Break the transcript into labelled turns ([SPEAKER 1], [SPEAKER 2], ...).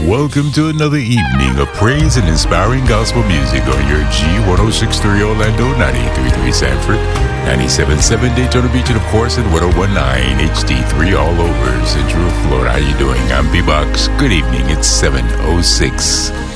[SPEAKER 1] Welcome to another evening of praise and inspiring gospel music on your G1063 Orlando, 93.3 Sanford, 97.7 Daytona Beach, and of course at 101.9 HD3 all over Central Florida. How you doing? I'm B-Box. Good evening. It's 7:06.